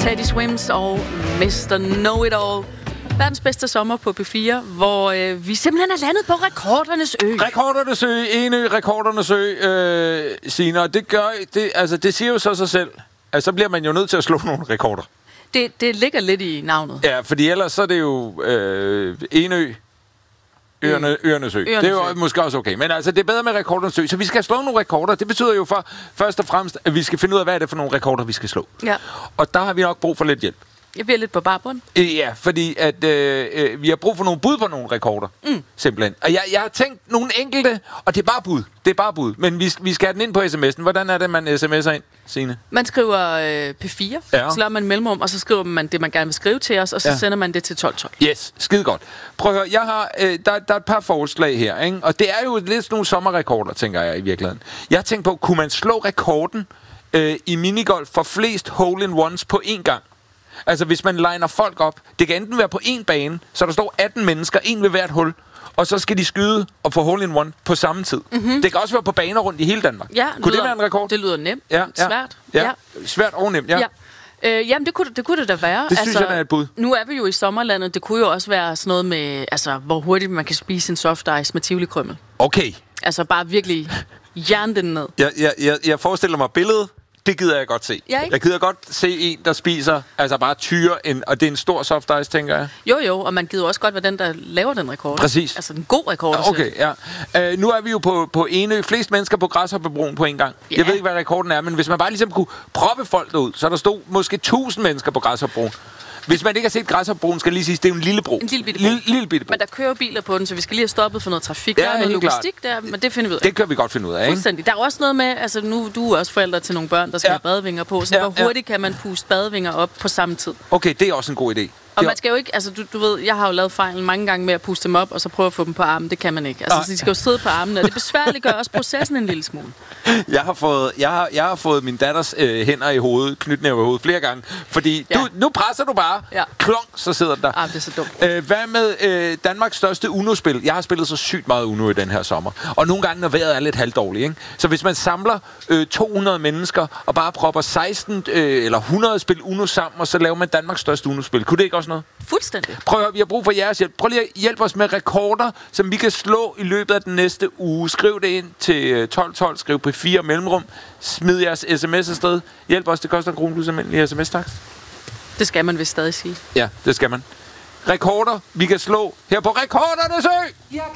Teddy Swims og Mr. Know-It-All. Verdens bedste sommer på P4, hvor vi simpelthen er landet på Rekordernes Ø. Rekordernes Ø, Enø, Rekordernes Ø, Signe, og det siger jo så sig selv, at så bliver man jo nødt til at slå nogle rekorder. Det ligger lidt i navnet. Ja, fordi ellers så er det jo Enø, Øernes Ø. Det er jo måske også okay. Men altså, det er bedre med Rekordernes Ø. Så vi skal slå nogle rekorder. Det betyder jo først og fremmest, at vi skal finde ud af, hvad er det for nogle rekorder, vi skal slå. Ja. Og der har vi nok brug for lidt hjælp. Jeg bliver lidt på barbund. Ja, fordi at vi har brug for nogle bud på nogle rekorder. Simpelthen. Og jeg har tænkt nogle enkelte, og det er bare bud. Det er bare bud. Men vi skal have den ind på sms'en. Hvordan er det, man sms'er ind, Signe? Man skriver P4, så laver man mellemrum, og så skriver man det, man gerne vil skrive til os, og så sender man det til 1212. Yes, skide godt. Prøv at høre, jeg har, der er et par forslag her, ikke? Og det er jo lidt sådan nogle sommerrekorder, tænker jeg i virkeligheden. Jeg har tænkt på, kunne man slå rekorden i minigolf for flest hole-in-ones på én gang? Altså, hvis man liner folk op, det kan enten være på én bane, så der står 18 mennesker, en ved hvert hul, og så skal de skyde og få hole-in-one på samme tid. Mm-hmm. Det kan også være på baner rundt i hele Danmark. Ja, kunne det være en rekord? Det lyder nemt. Ja, Svært. Ja. Svært og nemt, ja. Jamen, det kunne det da være. Det synes jeg, der er et bud. Nu er vi jo i sommerlandet. Det kunne jo også være sådan noget med, altså, hvor hurtigt man kan spise en soft ice med tivoli-krymmel. Okay. Altså, bare virkelig jern den ned. Jeg forestiller mig billedet. Det gider jeg godt se. Ja, jeg gider godt se en, der spiser, altså bare og det er en stor soft ice, tænker jeg. Jo, og man gider også godt være den, der laver den rekord. Præcis. Altså en god rekord. Okay, ja. Nu er vi jo på Enø. Flest mennesker på Græshoppebroen på en gang. Ja. Jeg ved ikke, hvad rekorden er, men hvis man bare ligesom kunne proppe folk derud, så der stod måske 1000 mennesker på Græshoppebroen. Hvis man ikke har set Græshoppebroen, skal jeg lige sige, det er jo en lille bro. En lille bitte bro. Men der kører biler på den, så vi skal lige have stoppet for noget trafik. Der er noget logistik der, men det finder vi ud af. Det kan vi godt finde ud af, ikke? Fuldstændig. Der er også noget med, altså nu du er også forældre til nogle børn, der skal have badevinger på, så hvor hurtigt kan man puste badevinger op på samme tid? Okay, det er også en god idé. Og man skal jo ikke, altså du ved, jeg har jo lavet fejlen mange gange med at puste dem op, og så prøve at få dem på armen. Det kan man ikke. Altså, så de skal jo sidde på armen, og det besværliggør også processen en lille smule. Jeg har fået min datters hænder i hovedet, knytnæve i hovedet flere gange, fordi nu presser du bare, klong, så sidder den der. Det er så dumt. Hvad med Danmarks største Uno-spil? Jeg har spillet så sygt meget Uno i den her sommer, og nogle gange, når vejret er lidt halvdårligt, ikke? Så hvis man samler 200 mennesker, og bare propper 16 eller 100 spil Uno sammen, og så laver man Danmarks største Uno-spil, kunne det ikke også noget? Fuldstændig. Prøv at høre, vi har brug for jeres hjælp. Prøv lige at hjælpe os med rekorder, som vi kan slå i løbet af den næste uge. Skriv det ind til 1212, skriv på 4 mellemrum, smid jeres sms afsted. Hjælp os, det koster 1 krone plus almindelig sms-taks. Det skal man vist stadig sige. Ja, det skal man. Rekorder, vi kan slå her på Rekordernes Ø! Jeg